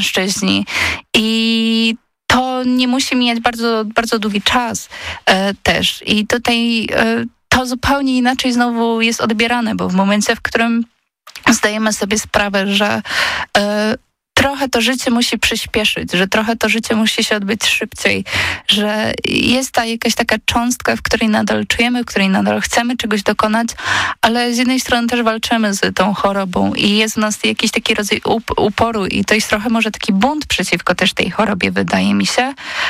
mężczyźni. I to nie musi mijać bardzo, bardzo długi czas też. I tutaj to zupełnie inaczej znowu jest odbierane, bo w momencie, w którym zdajemy sobie sprawę, że trochę to życie musi przyspieszyć, że trochę to życie musi się odbyć szybciej, że jest ta jakaś taka cząstka, w której nadal czujemy, w której nadal chcemy czegoś dokonać, ale z jednej strony też walczymy z tą chorobą i jest w nas jakiś taki rodzaj uporu i to jest trochę może taki bunt przeciwko też tej chorobie, wydaje mi się,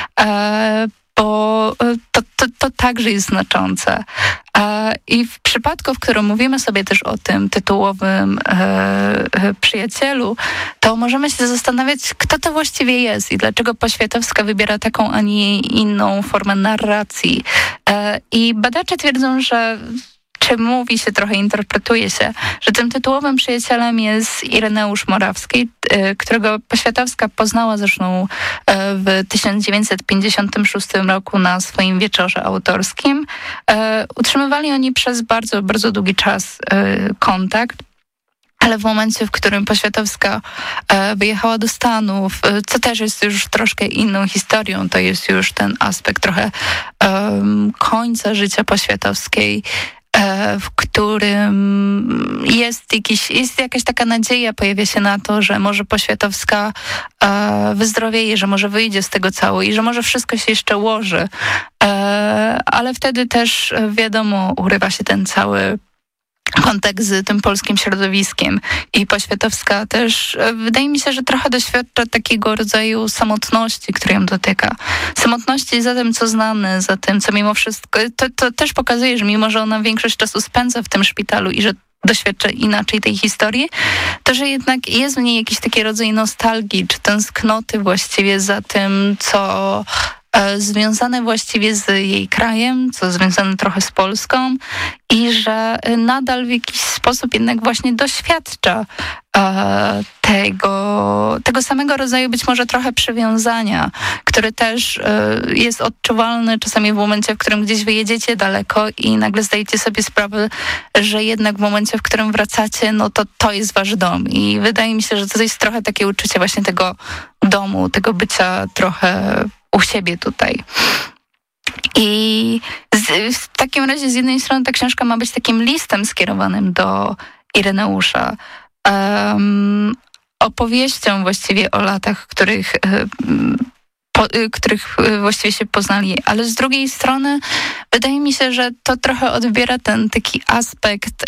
bo to także jest znaczące. I w przypadku, w którym mówimy sobie też o tym tytułowym przyjacielu, to możemy się zastanawiać, kto to właściwie jest i dlaczego Poświatowska wybiera taką, a nie inną formę narracji. I badacze twierdzą, że czy mówi się, trochę interpretuje się, że tym tytułowym przyjacielem jest Ireneusz Morawski, którego Poświatowska poznała zresztą w 1956 roku na swoim wieczorze autorskim. Utrzymywali oni przez bardzo, bardzo długi czas kontakt. Ale w momencie, w którym Poświatowska wyjechała do Stanów, co też jest już troszkę inną historią, to jest już ten aspekt trochę końca życia Poświatowskiej, w którym jest jakaś taka nadzieja, pojawia się na to, że może Poświatowska wyzdrowieje, że może wyjdzie z tego cało i że może wszystko się jeszcze ułoży. Ale wtedy też, wiadomo, urywa się ten cały kontakt z tym polskim środowiskiem i Poświatowska też, wydaje mi się, że trochę doświadcza takiego rodzaju samotności, który ją dotyka. Samotności za tym, co znane, za tym, co mimo wszystko, to też pokazuje, że mimo, że ona większość czasu spędza w tym szpitalu i że doświadcza inaczej tej historii, to że jednak jest w niej jakiś taki rodzaj nostalgii, czy tęsknoty właściwie za tym, co związane właściwie z jej krajem, co związane trochę z Polską i że nadal w jakiś sposób jednak właśnie doświadcza tego samego rodzaju być może trochę przywiązania, które też jest odczuwalne czasami w momencie, w którym gdzieś wyjedziecie daleko i nagle zdajecie sobie sprawę, że jednak w momencie, w którym wracacie, no to jest wasz dom. I wydaje mi się, że to jest trochę takie uczucie właśnie tego domu, tego bycia trochę u siebie tutaj. I w takim razie z jednej strony ta książka ma być takim listem skierowanym do Ireneusza, opowieścią właściwie o latach, których właściwie się poznali, ale z drugiej strony wydaje mi się, że to trochę odbiera ten taki aspekt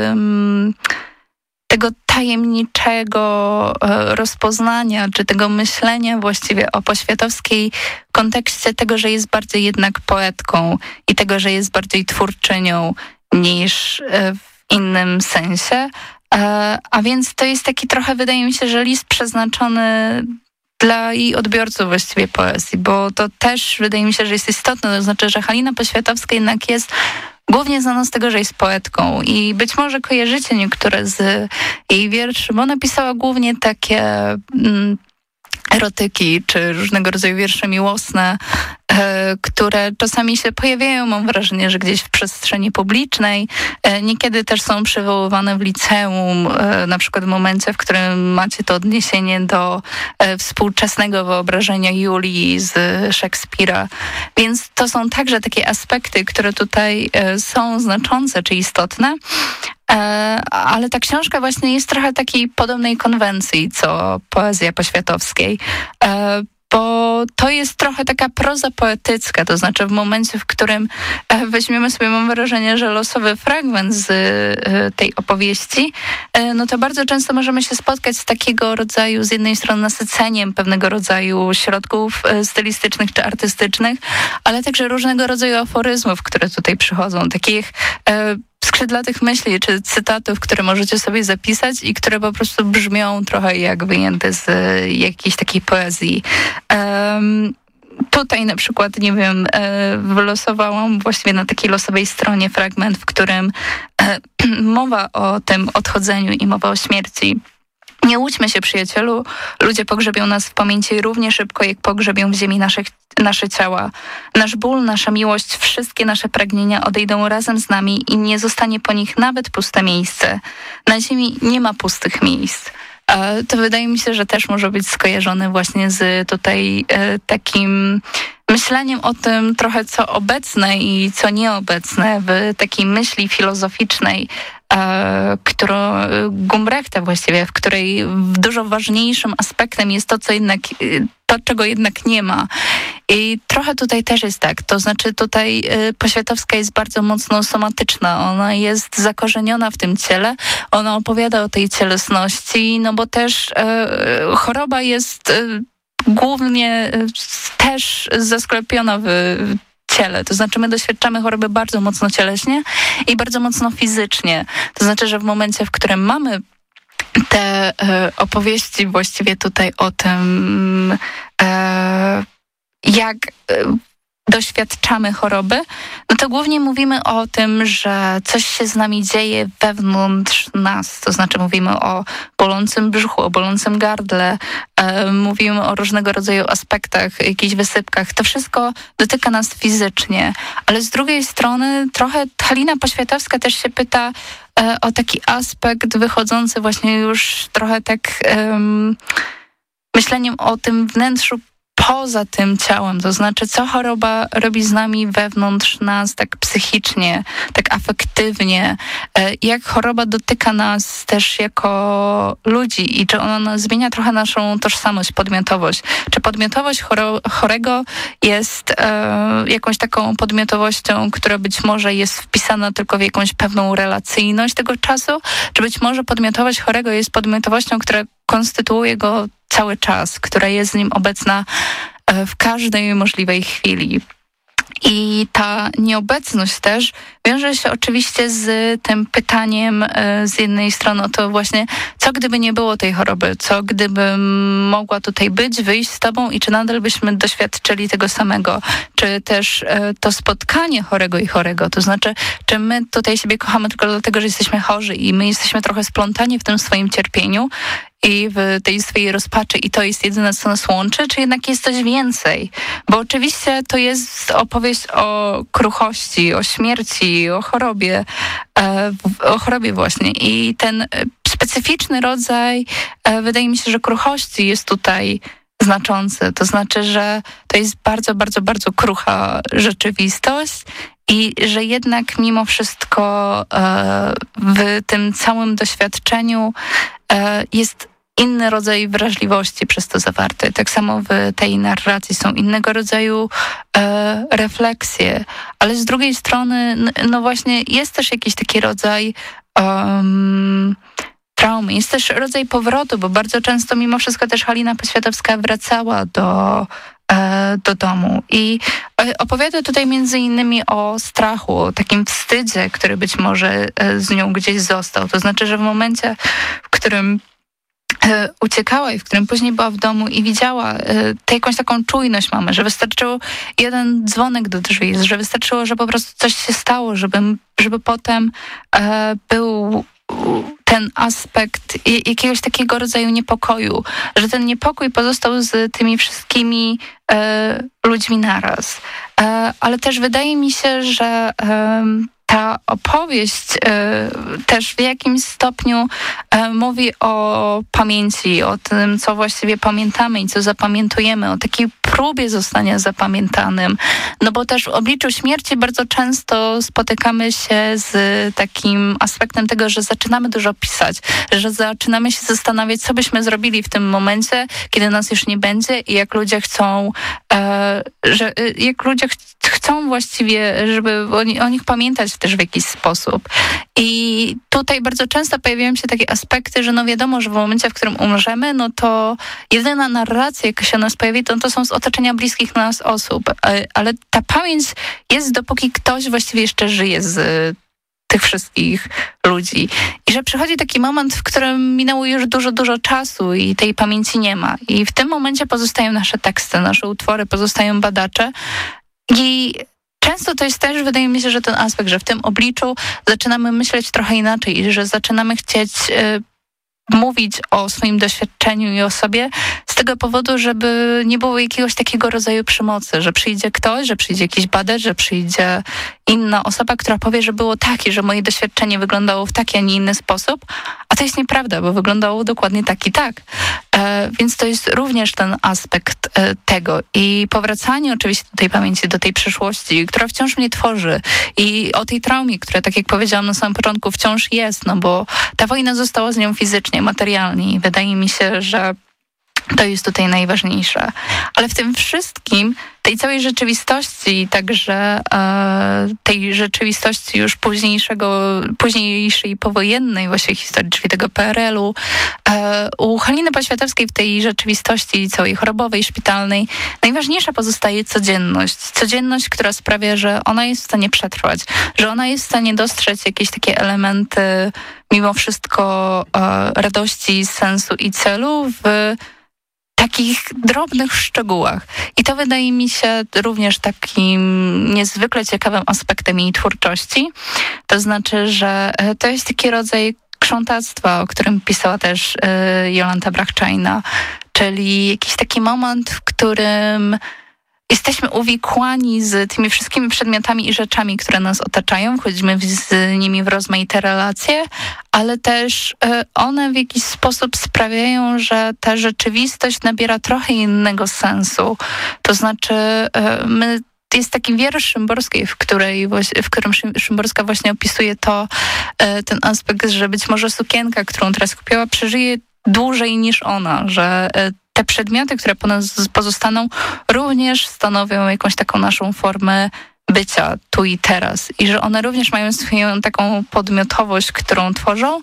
tego tajemniczego rozpoznania, czy tego myślenia właściwie o Poświatowskiej w kontekście tego, że jest bardziej jednak poetką i tego, że jest bardziej twórczynią niż w innym sensie. A więc to jest taki trochę, wydaje mi się, że list przeznaczony dla jej odbiorców właściwie poezji, bo to też wydaje mi się, że jest istotne, to znaczy, że Halina Poświatowska jednak jest głównie znana z tego, że jest poetką i być może kojarzycie niektóre z jej wierszy, bo ona pisała głównie takie erotyki, czy różnego rodzaju wiersze miłosne, które czasami się pojawiają, mam wrażenie, że gdzieś w przestrzeni publicznej. Niekiedy też są przywoływane w liceum, na przykład w momencie, w którym macie to odniesienie do współczesnego wyobrażenia Julii z Szekspira. Więc to są także takie aspekty, które tutaj są znaczące czy istotne. Ale ta książka właśnie jest trochę takiej podobnej konwencji, co poezja Poświatowskiej, bo to jest trochę taka proza poetycka, to znaczy w momencie, w którym weźmiemy sobie, mam wrażenie, że losowy fragment z tej opowieści, no to bardzo często możemy się spotkać z takiego rodzaju, z jednej strony nasyceniem pewnego rodzaju środków stylistycznych czy artystycznych, ale także różnego rodzaju aforyzmów, które tutaj przychodzą, takich skrzydlatych myśli czy cytatów, które możecie sobie zapisać i które po prostu brzmią trochę jak wyjęte z jakiejś takiej poezji. Tutaj na przykład, nie wiem, wylosowałam właściwie na takiej losowej stronie fragment, w którym mowa o tym odchodzeniu i mowa o śmierci. Nie łudźmy się, przyjacielu, ludzie pogrzebią nas w pamięci równie szybko, jak pogrzebią w ziemi nasze ciała. Nasz ból, nasza miłość, wszystkie nasze pragnienia odejdą razem z nami i nie zostanie po nich nawet puste miejsce. Na ziemi nie ma pustych miejsc. to wydaje mi się, że też może być skojarzone właśnie z tutaj takim myśleniem o tym trochę, co obecne i co nieobecne w takiej myśli filozoficznej, Gumbrechta właściwie, w której dużo ważniejszym aspektem jest to, czego jednak nie ma. I trochę tutaj też jest tak, to znaczy tutaj Poświatowska jest bardzo mocno somatyczna, ona jest zakorzeniona w tym ciele, ona opowiada o tej cielesności, no bo też choroba jest głównie też zasklepiona w ciele. To znaczy my doświadczamy choroby bardzo mocno cieleśnie i bardzo mocno fizycznie. To znaczy, że w momencie, w którym mamy te opowieści właściwie tutaj o tym, jak doświadczamy choroby, no to głównie mówimy o tym, że coś się z nami dzieje wewnątrz nas. To znaczy mówimy o bolącym brzuchu, o bolącym gardle, mówimy o różnego rodzaju aspektach, jakichś wysypkach. To wszystko dotyka nas fizycznie. Ale z drugiej strony trochę Halina Poświatowska też się pyta o taki aspekt wychodzący właśnie już trochę tak myśleniem o tym wnętrzu poza tym ciałem, to znaczy co choroba robi z nami wewnątrz nas tak psychicznie, tak afektywnie, jak choroba dotyka nas też jako ludzi i czy ona zmienia trochę naszą tożsamość, podmiotowość. Czy podmiotowość chorego jest jakąś taką podmiotowością, która być może jest wpisana tylko w jakąś pewną relacyjność tego czasu, czy być może podmiotowość chorego jest podmiotowością, która konstytuuje go cały czas, która jest z nim obecna w każdej możliwej chwili. I ta nieobecność też wiąże się oczywiście z tym pytaniem z jednej strony o to właśnie, co gdyby nie było tej choroby, co gdybym mogła tutaj być, wyjść z tobą i czy nadal byśmy doświadczyli tego samego, czy też to spotkanie chorego i chorego, to znaczy, czy my tutaj siebie kochamy tylko dlatego, że jesteśmy chorzy i my jesteśmy trochę splątani w tym swoim cierpieniu i w tej swojej rozpaczy i to jest jedyne, co nas łączy, czy jednak jest coś więcej? Bo oczywiście to jest opowieść o kruchości, o śmierci, o chorobie właśnie. I ten specyficzny rodzaj, wydaje mi się, że kruchości jest tutaj znaczący. To znaczy, że to jest bardzo, bardzo, bardzo krucha rzeczywistość i że jednak mimo wszystko w tym całym doświadczeniu jest inny rodzaj wrażliwości przez to zawarty. Tak samo w tej narracji są innego rodzaju refleksje, ale z drugiej strony no właśnie jest też jakiś taki rodzaj traumy, jest też rodzaj powrotu, bo bardzo często mimo wszystko też Halina Poświatowska wracała do domu i opowiada tutaj między innymi o strachu, o takim wstydzie, który być może z nią gdzieś został. To znaczy, że w momencie, w którym uciekała i w którym później była w domu i widziała jakąś taką czujność mamy, że wystarczyło jeden dzwonek do drzwi, że wystarczyło, że po prostu coś się stało, żeby potem był ten aspekt jakiegoś takiego rodzaju niepokoju, że ten niepokój pozostał z tymi wszystkimi ludźmi naraz. Ale też wydaje mi się, że ta opowieść też w jakimś stopniu mówi o pamięci, o tym, co właściwie pamiętamy i co zapamiętujemy, o takiej próbie zostania zapamiętanym. No bo też w obliczu śmierci bardzo często spotykamy się z takim aspektem tego, że zaczynamy dużo pisać, że zaczynamy się zastanawiać, co byśmy zrobili w tym momencie, kiedy nas już nie będzie i jak ludzie chcą, chcą właściwie, żeby o nich pamiętać też w jakiś sposób. I tutaj bardzo często pojawiają się takie aspekty, że no wiadomo, że w momencie, w którym umrzemy, no to jedyna narracja, jaka się o nas pojawi, to są z otoczenia bliskich nas osób. Ale ta pamięć jest, dopóki ktoś właściwie jeszcze żyje z tych wszystkich ludzi. I że przychodzi taki moment, w którym minęło już dużo, dużo czasu i tej pamięci nie ma. I w tym momencie pozostają nasze teksty, nasze utwory, pozostają badacze. I często to jest też, wydaje mi się, że ten aspekt, że w tym obliczu zaczynamy myśleć trochę inaczej i że zaczynamy chcieć mówić o swoim doświadczeniu i o sobie z tego powodu, żeby nie było jakiegoś takiego rodzaju przemocy, że przyjdzie ktoś, że przyjdzie jakiś badacz, że przyjdzie inna osoba, która powie, że było tak i że moje doświadczenie wyglądało w taki, a nie inny sposób, a to jest nieprawda, bo wyglądało dokładnie tak i tak. Więc to jest również ten aspekt tego. I powracanie oczywiście do tej pamięci, do tej przeszłości, która wciąż mnie tworzy i o tej traumie, która, tak jak powiedziałam na samym początku, wciąż jest, no bo ta wojna została z nią fizycznie, materialnie i wydaje mi się, że to jest tutaj najważniejsze. Ale w tym wszystkim, tej całej rzeczywistości, także tej rzeczywistości już późniejszej powojennej właśnie historii, czyli tego PRL-u, u Haliny Poświatowskiej w tej rzeczywistości całej chorobowej, szpitalnej, najważniejsza pozostaje codzienność. Codzienność, która sprawia, że ona jest w stanie przetrwać, że ona jest w stanie dostrzec jakieś takie elementy, mimo wszystko radości, sensu i celu w takich drobnych szczegółach. I to wydaje mi się również takim niezwykle ciekawym aspektem jej twórczości. To znaczy, że to jest taki rodzaj krzątactwa, o którym pisała też Jolanta Brachczajna, czyli jakiś taki moment, w którym jesteśmy uwikłani z tymi wszystkimi przedmiotami i rzeczami, które nas otaczają, wchodzimy z nimi w rozmaite relacje, ale też one w jakiś sposób sprawiają, że ta rzeczywistość nabiera trochę innego sensu. To znaczy jest taki wiersz Szymborskiej, w którym Szymborska właśnie opisuje ten aspekt, że być może sukienka, którą teraz kupiła, przeżyje dłużej niż ona, że te przedmioty, które po nas pozostaną, również stanowią jakąś taką naszą formę bycia tu i teraz i że one również mają swoją taką podmiotowość, którą tworzą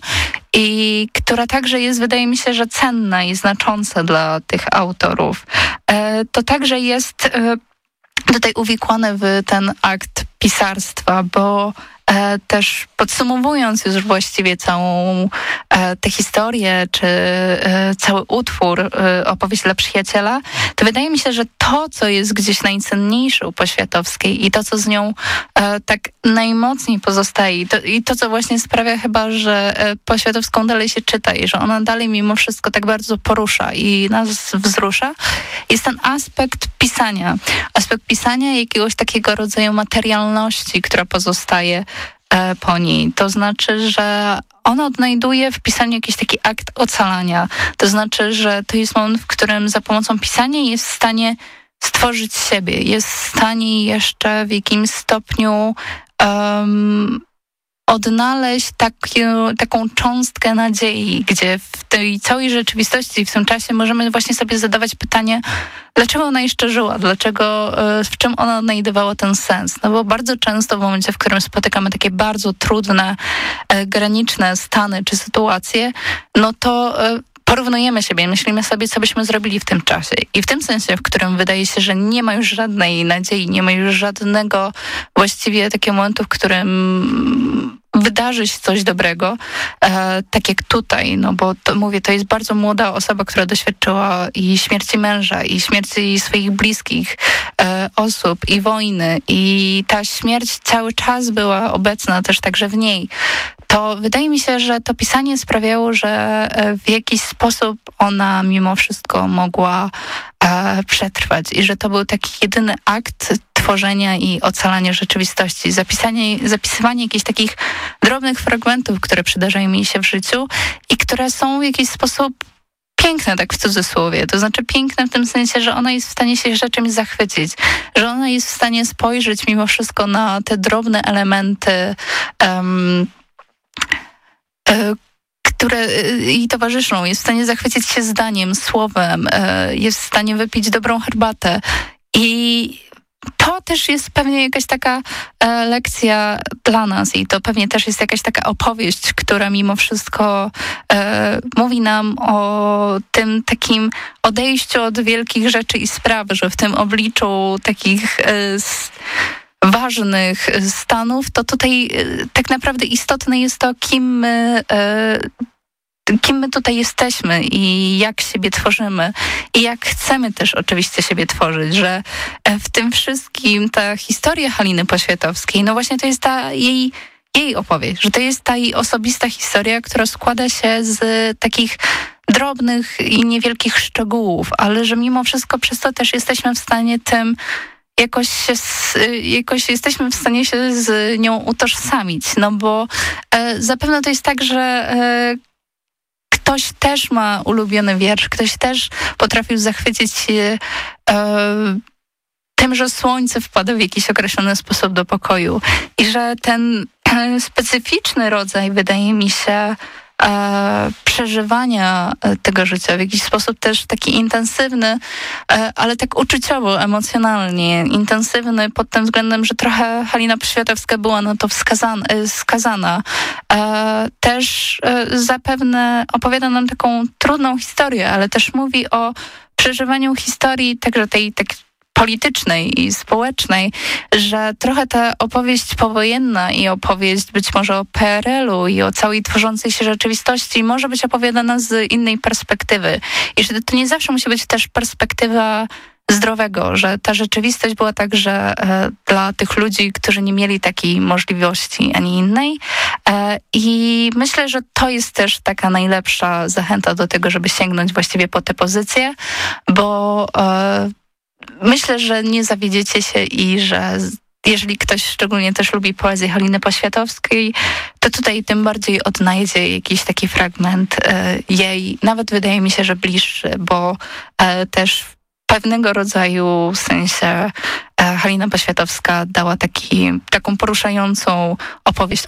i która także jest, wydaje mi się, że cenna i znacząca dla tych autorów. To także jest tutaj uwikłane w ten akt pisarstwa, bo też podsumowując już właściwie całą tę historię, czy cały utwór Opowieść dla przyjaciela, to wydaje mi się, że to, co jest gdzieś najcenniejsze u Poświatowskiej i to, co z nią tak najmocniej pozostaje i to, co właśnie sprawia chyba, że Poświatowską dalej się czyta i że ona dalej mimo wszystko tak bardzo porusza i nas wzrusza, jest ten aspekt pisania. Aspekt pisania jakiegoś takiego rodzaju materialności, która pozostaje po niej. To znaczy, że ona odnajduje w pisaniu jakiś taki akt ocalania. To znaczy, że to jest moment, w którym za pomocą pisania jest w stanie stworzyć siebie. Jest w stanie jeszcze w jakimś stopniu odnaleźć taką cząstkę nadziei, gdzie w tej całej rzeczywistości w tym czasie możemy właśnie sobie zadawać pytanie, dlaczego ona jeszcze żyła, w czym ona odnajdywała ten sens. No bo bardzo często w momencie, w którym spotykamy takie bardzo trudne, graniczne stany czy sytuacje, no to porównujemy siebie, myślimy sobie, co byśmy zrobili w tym czasie. I w tym sensie, w którym wydaje się, że nie ma już żadnej nadziei, nie ma już żadnego właściwie takiego momentu, w którym wydarzy się coś dobrego, tak jak tutaj, no bo to jest bardzo młoda osoba, która doświadczyła i śmierci męża, i śmierci swoich bliskich osób, i wojny, i ta śmierć cały czas była obecna też także w niej. To wydaje mi się, że to pisanie sprawiało, że w jakiś sposób ona mimo wszystko mogła przetrwać i że to był taki jedyny akt tworzenia i ocalania rzeczywistości. Zapisywanie jakichś takich drobnych fragmentów, które przydarzają mi się w życiu i które są w jakiś sposób piękne, tak w cudzysłowie. To znaczy piękne w tym sensie, że ona jest w stanie się jeszcze czymś zachwycić, że ona jest w stanie spojrzeć mimo wszystko na te drobne elementy, które jej towarzyszą. Jest w stanie zachwycić się zdaniem, słowem, jest w stanie wypić dobrą herbatę. I to też jest pewnie jakaś taka lekcja dla nas i to pewnie też jest jakaś taka opowieść, która mimo wszystko mówi nam o tym takim odejściu od wielkich rzeczy i spraw, że w tym obliczu takich ważnych stanów, to tutaj tak naprawdę istotne jest to, kim my tutaj jesteśmy i jak siebie tworzymy i jak chcemy też oczywiście siebie tworzyć, że w tym wszystkim ta historia Haliny Poświatowskiej, no właśnie to jest ta jej jej opowieść, że to jest ta jej osobista historia, która składa się z takich drobnych i niewielkich szczegółów, ale że mimo wszystko przez to też jesteśmy w stanie tym jakoś jesteśmy w stanie się z nią utożsamić, no bo zapewne to jest tak, że ktoś też ma ulubiony wiersz, ktoś też potrafił zachwycić się tym, że słońce wpada w jakiś określony sposób do pokoju i że ten specyficzny rodzaj, wydaje mi się, przeżywania tego życia w jakiś sposób też taki intensywny, ale tak uczuciowo, emocjonalnie intensywny pod tym względem, że trochę Halina Poświatowska była na to skazana. Też zapewne opowiada nam taką trudną historię, ale też mówi o przeżywaniu historii także tej tak politycznej i społecznej, że trochę ta opowieść powojenna i opowieść być może o PRL-u i o całej tworzącej się rzeczywistości może być opowiadana z innej perspektywy. I że to nie zawsze musi być też perspektywa zdrowego, że ta rzeczywistość była także dla tych ludzi, którzy nie mieli takiej możliwości ani innej. I myślę, że to jest też taka najlepsza zachęta do tego, żeby sięgnąć właściwie po tę pozycję, bo myślę, że nie zawiedziecie się i że jeżeli ktoś szczególnie też lubi poezję Haliny Poświatowskiej, to tutaj tym bardziej odnajdzie jakiś taki fragment jej, nawet wydaje mi się, że bliższy, bo też w pewnego rodzaju sensie Halina Poświatowska dała taką poruszającą opowieść